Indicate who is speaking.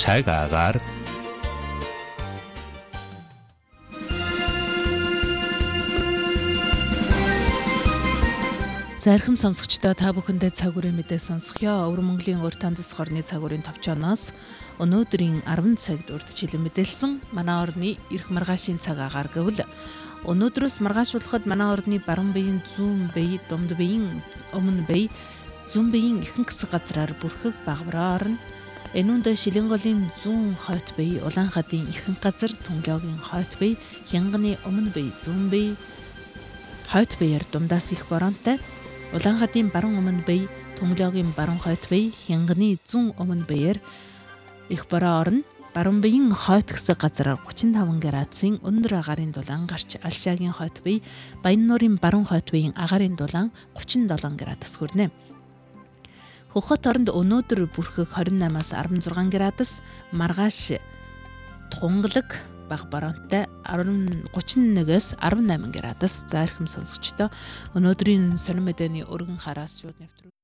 Speaker 1: цаг агаар.
Speaker 2: Зархим сонсогчдоо та бүхэндээ цаг үеийн мэдээ сонсгоё. Өвөр Монголын урт танзас хорны цаг үеийн товчооноос өнөөдрийн 10 цагт урдчилан мэдээлсэн манай орны эрх маргаашийн цаг агаар гэвэл өнөөдрөөс маргаашуулахад манай орны баруун биеийн зүүн бие, дунд биеийн өмнө бие, зүүн биеийн ихэнх хэсэг газраар бүрхэг багвараа орно. Энүүнд Шилэн голын зүүн хойд бие, Улаан хадын ихэнх газар, Түнлогийн хойд бие, Хянганы өмнө бие, зүүн бие, хойд биеэр дундаас их боронтой. Улаан хадын баруун өмнө бие, Түнлогийн баруун хойд бие, Хянганы зүүн өмнө биеэр их бороо орно. Баруун биеийн хойд хэсэг газараар 35 градусын өндөр агаарын дулаан гарч, Алшаагийн хойд бие, Баяннуурын баруун хойд биеийн агаарын дулаан 37 градус хүрнэ. Хөхөт оронд өнөөдөр бүрхэг 28-аас 16 градус, маргааш тунгалаг бага боронтой 31-ээс 18 градус. За эрхэм сонсогчдоо өнөөдрийн сонин мэдээний өргөн хараас шууд нэвтрүүлээ.